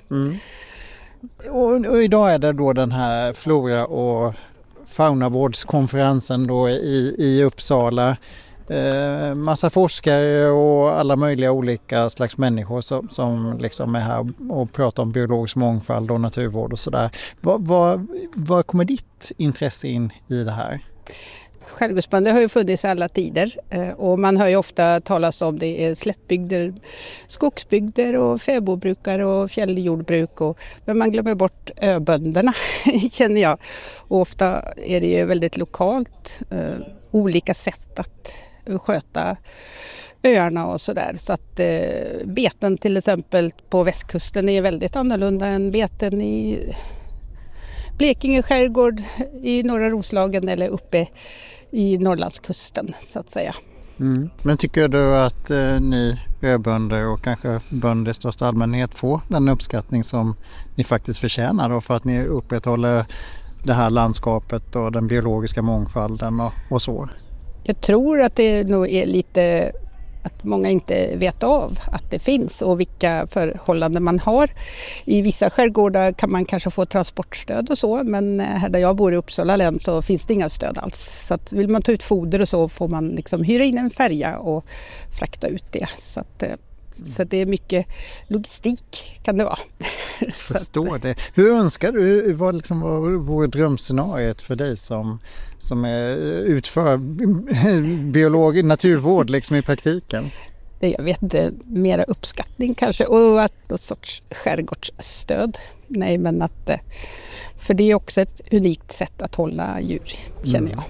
[SPEAKER 18] Och idag är det då den här Flora- och faunavårdskonferensen då i Uppsala. Massa forskare och alla möjliga olika slags människor som liksom är här och pratar om biologisk mångfald och naturvård och sådär. Vad kommer ditt intresse in i det här?
[SPEAKER 20] skärgårdsbönder har ju funnits i alla tider och man hör ju ofta talas om det är slättbygder, skogsbygder och fäbodbrukare och fjälljordbruk. Men man glömmer bort öbönderna känner jag. Och ofta är det ju väldigt lokalt, olika sätt att sköta öarna och sådär. Så att beten till exempel på västkusten är väldigt annorlunda än beten i Blekinge skärgård, i norra Roslagen eller uppe i Norrlandskusten så att säga.
[SPEAKER 18] Men tycker du att ni öbönder och kanske bönder i största allmänhet får den uppskattning som ni faktiskt förtjänar då, för att ni upprätthåller det här landskapet och den biologiska mångfalden och så?
[SPEAKER 20] Jag tror att det nog är lite att många inte vet av att det finns och vilka förhållanden man har. I vissa skärgårdar kan man kanske få transportstöd och så, men här där jag bor i Uppsala län så finns det inga stöd alls. Så att vill man ta ut foder och så får man liksom hyra in en färja och frakta ut det. Så det är mycket logistik kan det vara.
[SPEAKER 18] Förstår det. Hur önskar du, vad vore drömscenariet för dig som utför naturvård liksom i praktiken?
[SPEAKER 20] Jag vet inte, mera uppskattning kanske och att något sorts skärgårdsstöd. Nej, men att för det är också ett unikt sätt att hålla djur känner jag.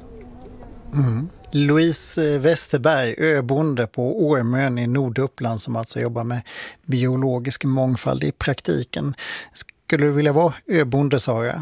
[SPEAKER 18] Louise Westerberg, öbonde på Ormön i Norduppland som alltså jobbar med biologisk mångfald i praktiken. Skulle du vilja vara öbonde, Sara?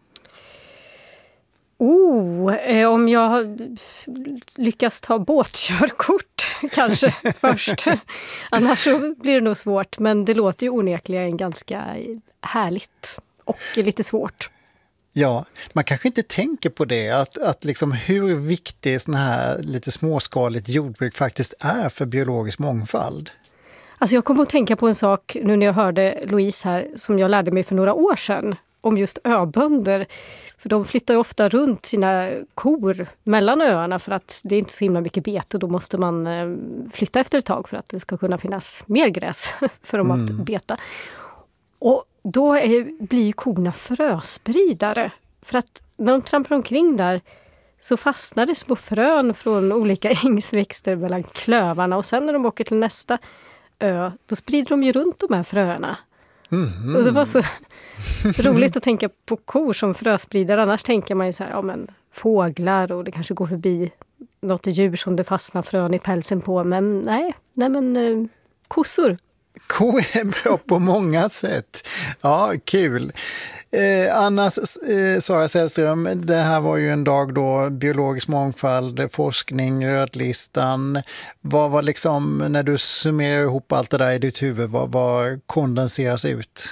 [SPEAKER 15] Om jag lyckas ta båtkörkort kanske först. Annars så blir det nog svårt, men det låter ju onekligen ganska härligt och lite svårt.
[SPEAKER 18] Ja, man kanske inte tänker på det, att liksom hur viktigt sån här lite småskaligt jordbruk faktiskt är för biologisk mångfald.
[SPEAKER 15] Alltså jag kommer att tänka på en sak nu när jag hörde Louise här som jag lärde mig för några år sedan om just öbönder. För de flyttar ju ofta runt sina kor mellan öarna för att det är inte så himla mycket bete. Då måste man flytta efter ett tag för att det ska kunna finnas mer gräs för dem att beta. Och då blir ju korna fröspridare. För att när de trampar omkring där så fastnar det små frön från olika ängsväxter mellan klövarna. Och sen när de åker till nästa ö, då sprider de ju runt de här fröna. Och det var så roligt att tänka på kor som fröspridare. Annars tänker man ju så här, ja men fåglar och det kanske går förbi något djur som det fastnar frön i pälsen på. Men nej men kossor.
[SPEAKER 18] Kor är bra på många sätt. Ja, kul. Anna Sara Sällström, det här var ju en dag då biologisk mångfald, forskning, rödlistan. Vad var liksom, när du summerar ihop allt det där i ditt huvud, vad kondenseras ut?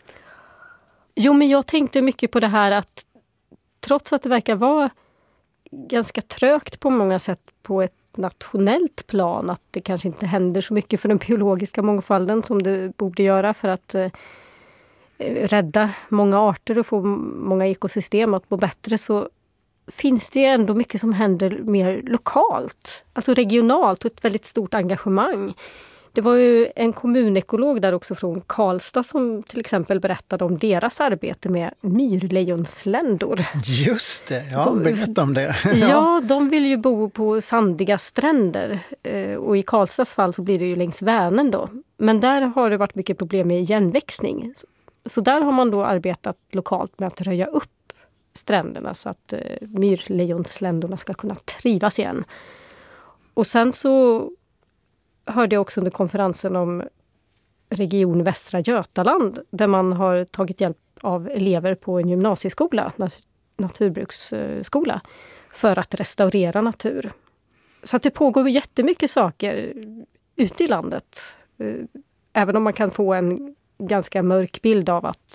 [SPEAKER 15] Jo, men jag tänkte mycket på det här att trots att det verkar vara ganska trögt på många sätt på ett nationellt plan, att det kanske inte händer så mycket för den biologiska mångfalden som det borde göra för att rädda många arter och få många ekosystem att må bättre, så finns det ändå mycket som händer mer lokalt, alltså regionalt, och ett väldigt stort engagemang. Det var ju en kommunekolog där också från Karlstad som till exempel berättade om deras arbete med myrlejonsländor.
[SPEAKER 18] Just det, ja, berätta om det.
[SPEAKER 15] Ja, de vill ju bo på sandiga stränder och i Karlstads fall så blir det ju längs Vänern då. Men där har det varit mycket problem med igenväxning. Så där har man då arbetat lokalt med att röja upp stränderna så att myrlejonsländorna ska kunna trivas igen. Och sen så hörde jag också under konferensen om Region Västra Götaland där man har tagit hjälp av elever på en gymnasieskola, naturbruksskola, för att restaurera natur. Så att det pågår jättemycket saker ute i landet. Även om man kan få en ganska mörk bild av att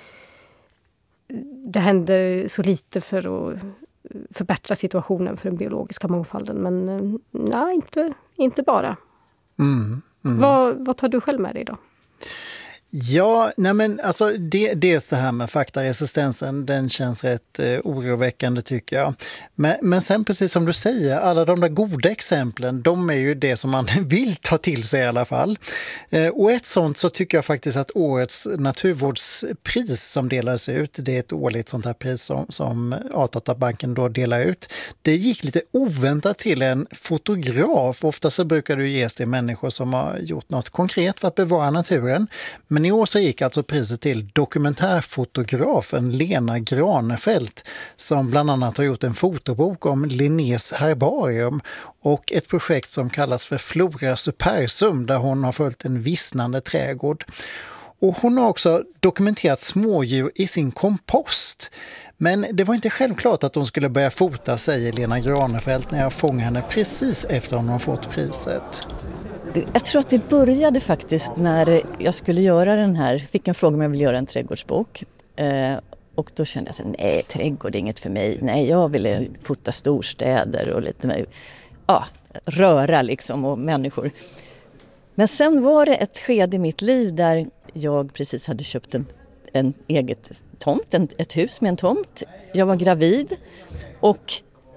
[SPEAKER 15] det händer så lite för att förbättra situationen för den biologiska mångfalden. Men nej, inte bara. Vad tar du själv med dig då?
[SPEAKER 18] Ja, nej men alltså dels det här med faktaresistensen, den känns rätt oroväckande tycker jag. Men sen precis som du säger, alla de där goda exemplen, de är ju det som man vill ta till sig i alla fall. Och ett sånt så tycker jag faktiskt att årets naturvårdspris som delades ut, det är ett årligt sånt här pris som Artdatabanken då delar ut. Det gick lite oväntat till en fotograf. Ofta så brukar det ges till människor som har gjort något konkret för att bevara naturen. Men i år så gick alltså priset till dokumentärfotografen Lena Granefelt som bland annat har gjort en fotobok om Linnés herbarium och ett projekt som kallas för Flora Supersum där hon har följt en vissnande trädgård. Och hon har också dokumenterat smådjur i sin kompost. Men det var inte självklart att hon skulle börja fota, säger Lena Granefelt när jag fångade henne precis efter att hon har fått priset.
[SPEAKER 21] Jag tror att det började faktiskt när jag skulle göra den här, fick en fråga om jag ville göra en trädgårdsbok. Och då kände jag så nej, trädgård är inget för mig. Nej, jag ville fota storstäder och lite röra liksom och människor. Men sen var det ett skede i mitt liv där jag precis hade köpt en eget tomt, ett hus med en tomt. Jag var gravid och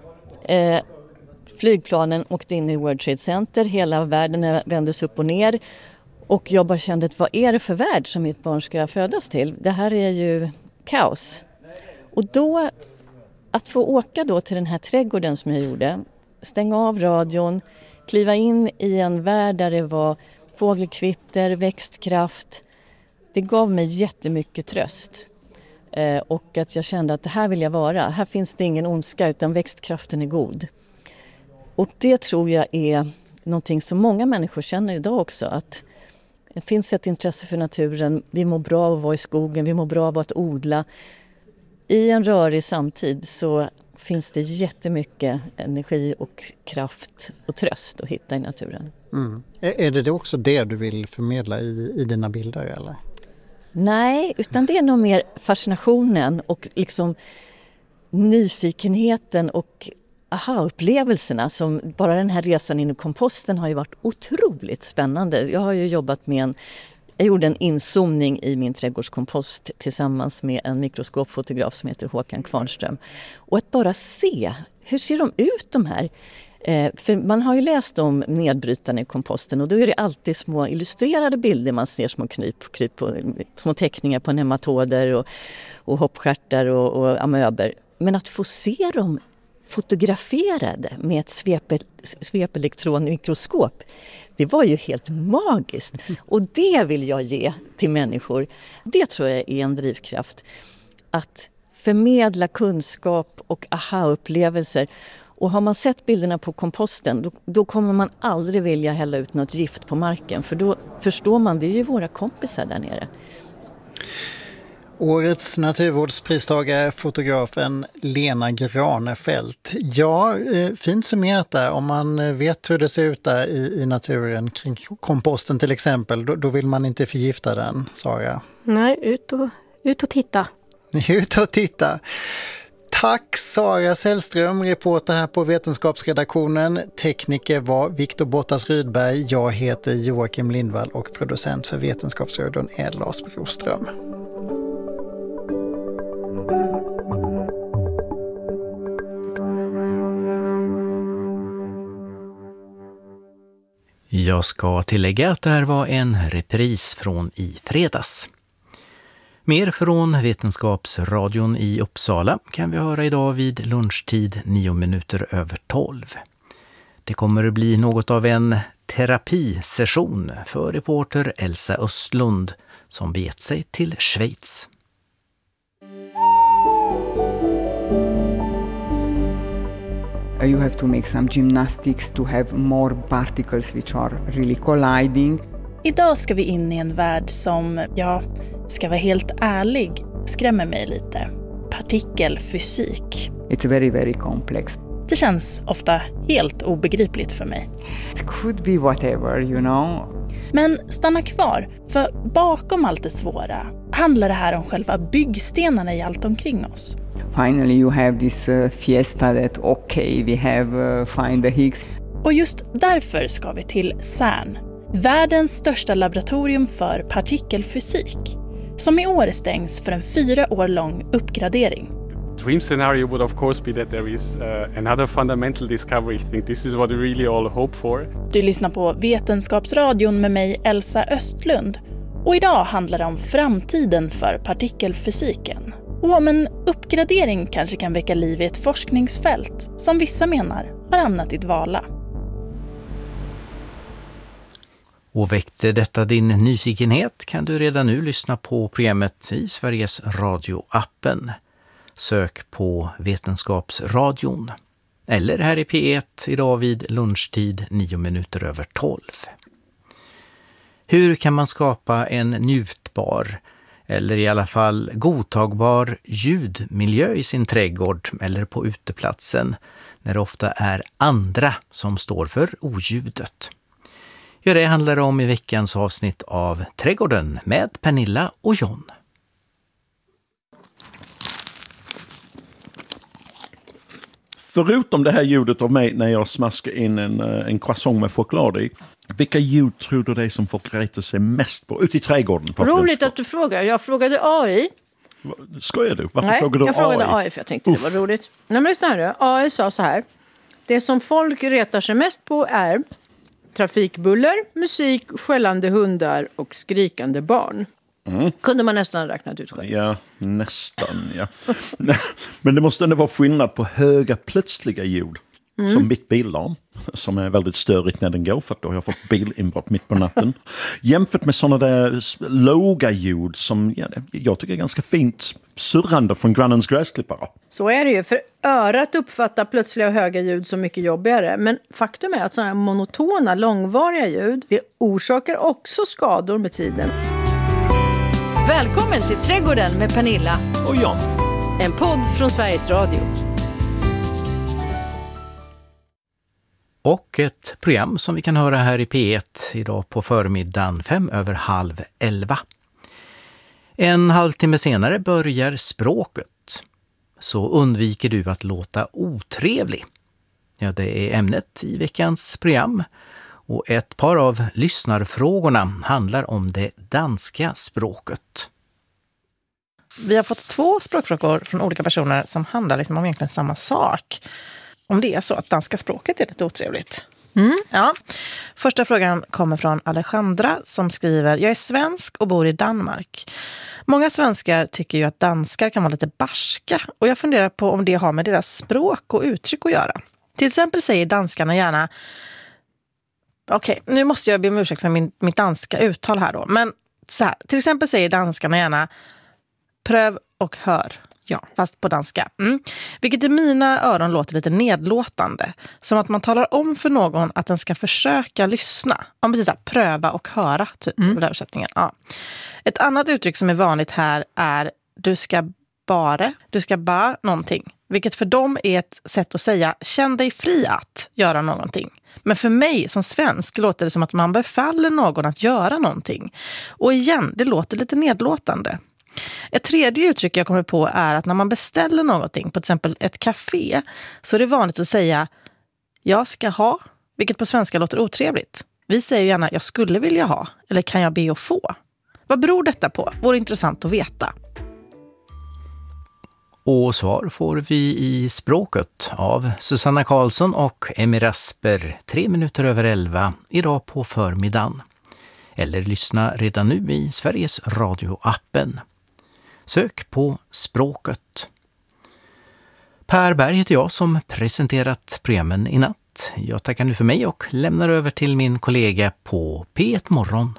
[SPEAKER 21] flygplanen åkte in i World Trade Center. Hela världen vändes upp och ner. Och jag bara kände, vad är det för värld som mitt barn ska födas till? Det här är ju kaos. Och då, att få åka då till den här trädgården som jag gjorde, stänga av radion, kliva in i en värld där det var fågelkvitter, växtkraft. Det gav mig jättemycket tröst. Och att jag kände att det här vill jag vara. Här finns det ingen ondska utan växtkraften är god. Och det tror jag är någonting som många människor känner idag också. Att det finns ett intresse för naturen. Vi mår bra av att vara i skogen. Vi mår bra av att odla. I en rörig samtid så finns det jättemycket energi och kraft och tröst att hitta i naturen.
[SPEAKER 18] Mm. Är det också det du vill förmedla i dina bilder eller?
[SPEAKER 21] Nej, utan det är nog mer fascinationen och liksom nyfikenheten och aha-upplevelserna. Som bara den här resan in i komposten har ju varit otroligt spännande. Jag har ju jobbat med jag gjorde en inzoomning i min trädgårdskompost tillsammans med en mikroskopfotograf som heter Håkan Kvarnström. Och att bara se, hur ser de ut de här? För man har ju läst om nedbrytarna i komposten och då är det alltid små illustrerade bilder. Man ser små kryp och små teckningar på nematoder och hoppstjärtar och amöber. Men att få se dem fotograferade med ett svepelektronmikroskop, det var ju helt magiskt. Och det vill jag ge till människor. Det tror jag är en drivkraft. Att förmedla kunskap och aha-upplevelser. Och har man sett bilderna på komposten, då kommer man aldrig vilja hälla ut något gift på marken. För då förstår man, det är ju våra kompisar där nere.
[SPEAKER 18] Årets naturvårdspristagare, fotografen Lena Granefelt. Ja, fint summerat där. Om man vet hur det ser ut där i naturen kring komposten till exempel, då vill man inte förgifta den, Sara.
[SPEAKER 15] Nej, ut och titta.
[SPEAKER 18] Ut och titta. Tack Sara Sällström, reporter här på Vetenskapsredaktionen. Tekniker var Viktor Bottas Rydberg. Jag heter Joakim Lindvall och producent för Vetenskapsradion är Lars Broström.
[SPEAKER 11] Jag ska tillägga att det här var en repris från i fredags. Mer från Vetenskapsradion i Uppsala kan vi höra idag vid lunchtid 12:09. Det kommer att bli något av en terapisession för reporter Elsa Östlund som begett sig till Schweiz.
[SPEAKER 22] You have to make some gymnastics to have more particles which are really colliding.
[SPEAKER 23] Idag ska vi in i en värld som, ska vara helt ärlig, skrämmer mig lite. Partikelfysik.
[SPEAKER 22] It's very, very complex.
[SPEAKER 23] Det känns ofta helt obegripligt för mig.
[SPEAKER 22] It could be whatever, you know.
[SPEAKER 23] Men stanna kvar, för bakom allt det svåra handlar det här om själva byggstenarna i allt omkring oss.
[SPEAKER 22] Finally you have this fiesta that we have find the Higgs.
[SPEAKER 23] Och just därför ska vi till CERN, världens största laboratorium för partikelfysik, som i år stängs för en 4 år lång uppgradering.
[SPEAKER 3] Dream scenario would of course be that there is another fundamental discovery. I think this is what we really all hope for.
[SPEAKER 23] Du lyssnar på Vetenskapsradion med mig, Elsa Östlund. Och idag handlar det om framtiden för partikelfysiken. Och om en uppgradering kanske kan väcka liv i ett forskningsfält som vissa menar har hamnat i dvala.
[SPEAKER 11] Och väckte detta din nyfikenhet kan du redan nu lyssna på programmet i Sveriges Radio-appen. Sök på Vetenskapsradion. Eller här i P1 idag vid lunchtid 9:09. Hur kan man skapa en njutbar eller i alla fall godtagbar ljudmiljö i sin trädgård eller på uteplatsen när det ofta är andra som står för oljudet? Ja, det handlar om i veckans avsnitt av Trädgården med Pernilla och John.
[SPEAKER 13] Förutom det här ljudet av mig när jag smaskar in en croissant med choklad i, vilka ljud tror du det är som folk retar sig mest på ute i trädgården?
[SPEAKER 12] Roligt att du frågar. Jag frågade AI.
[SPEAKER 13] Skojar du? Varför frågade du AI?
[SPEAKER 12] Jag frågade AI för jag tänkte det var roligt. Nej, men lyssna här. AI sa så här. Det som folk retar sig mest på är trafikbuller, musik, skällande hundar och skrikande barn. Kunde man nästan räknat ut själv.
[SPEAKER 13] Ja, nästan, ja. Men det måste ändå vara skillnad på höga plötsliga ljud. Som mitt billarm, som är väldigt störigt när den går, för att då har jag fått bilinbrott mitt på natten. Jämfört med sådana där låga ljud som jag tycker är ganska fint surrande från grannens gräsklippare.
[SPEAKER 12] Så är det ju, för örat uppfattar plötsliga och höga ljud så mycket jobbigare. Men faktum är att sådana här monotona, långvariga ljud, det orsakar också skador med tiden. Välkommen till Trädgården med Pernilla
[SPEAKER 13] och John.
[SPEAKER 12] En podd från Sveriges Radio.
[SPEAKER 11] Och ett program som vi kan höra här i P1 idag på förmiddagen 11:05. En halvtimme senare börjar språket. Så undviker du att låta otrevlig. Ja, det är ämnet i veckans program. Och ett par av lyssnarfrågorna handlar om det danska språket.
[SPEAKER 4] Vi har fått 2 språkfrågor från olika personer som handlar liksom om egentligen samma sak. Om det är så att danska språket är lite otrevligt. Ja. Första frågan kommer från Alejandra som skriver: Jag är svensk och bor i Danmark. Många svenskar tycker ju att danskar kan vara lite barska. Och jag funderar på om det har med deras språk och uttryck att göra. Till exempel säger danskarna gärna... Okej, nu måste jag be om ursäkt för mitt danska uttal här då. Men så här, till exempel säger danskarna gärna pröv och hör. Ja, fast på danska. Vilket i mina öron låter lite nedlåtande. Som att man talar om för någon att den ska försöka lyssna. Om precis så här, pröva och höra typ av översättningen. Ja. Ett annat uttryck som är vanligt här är du ska bara någonting. Vilket för dem är ett sätt att säga känn dig fri att göra någonting. Men för mig som svensk låter det som att man befaller någon att göra någonting. Och igen, det låter lite nedlåtande. Ett tredje uttryck jag kommer på är att när man beställer någonting, på till exempel ett café, så är det vanligt att säga jag ska ha, vilket på svenska låter otrevligt. Vi säger gärna jag skulle vilja ha, eller kan jag be att få? Vad beror detta på? Vore intressant att veta.
[SPEAKER 11] Och svar får vi i språket av Susanna Karlsson och Emmy Rasper 11:03 idag på förmiddagen. Eller lyssna redan nu i Sveriges Radio-appen. Sök på språket. Per Berg heter jag som presenterat programmen i natt. Jag tackar nu för mig och lämnar över till min kollega på P1 Morgon.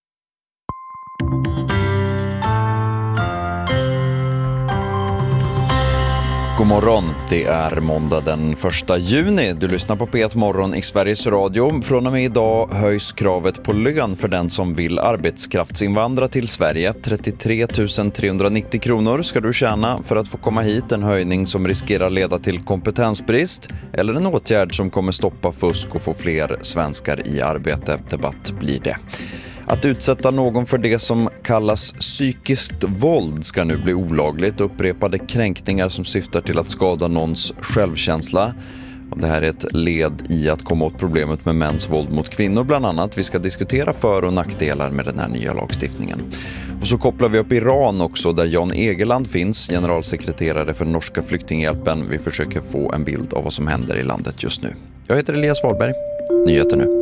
[SPEAKER 6] God morgon, det är måndag den 1 juni. Du lyssnar på P1 Morgon i Sveriges Radio. Från och med idag höjs kravet på lön för den som vill arbetskraftsinvandra till Sverige. 33 390 kronor ska du tjäna för att få komma hit. En höjning som riskerar leda till kompetensbrist eller en åtgärd som kommer stoppa fusk och få fler svenskar i arbete. Debatt blir det. Att utsätta någon för det som kallas psykiskt våld ska nu bli olagligt. Upprepade kränkningar som syftar till att skada någons självkänsla Och det här är ett led i att komma åt problemet med mäns våld mot kvinnor bland annat. Vi ska diskutera för- och nackdelar med den här nya lagstiftningen. Och så kopplar vi upp Iran också, där Jan Egeland finns, generalsekreterare för Norska flyktinghjälpen. Vi försöker få en bild av vad som händer i landet just nu. Jag heter Elias Wahlberg. Nyheter nu.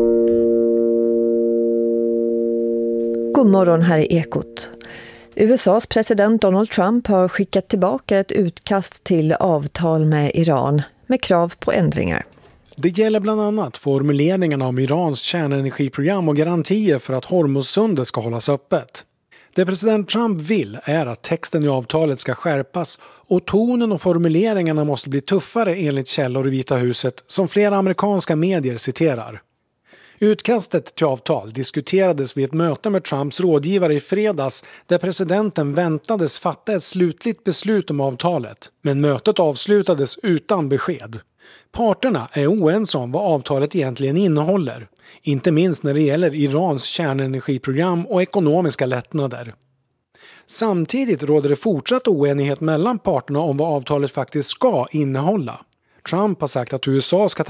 [SPEAKER 5] God morgon, här är Ekot. USAs president Donald Trump har skickat tillbaka ett utkast till avtal med Iran med krav på ändringar.
[SPEAKER 7] Det gäller bland annat formuleringarna om Irans kärnenergiprogram och garantier för att Hormuzsundet ska hållas öppet. Det president Trump vill är att texten i avtalet ska skärpas och tonen och formuleringarna måste bli tuffare enligt källor i Vita huset som flera amerikanska medier citerar. Utkastet till avtal diskuterades vid ett möte med Trumps rådgivare i fredags där presidenten väntades fatta ett slutligt beslut om avtalet. Men mötet avslutades utan besked. Parterna är oense om vad avtalet egentligen innehåller, inte minst när det gäller Irans kärnenergiprogram och ekonomiska lättnader. Samtidigt råder det fortsatt oenighet mellan parterna om vad avtalet faktiskt ska innehålla. Trump har sagt att USA ska ta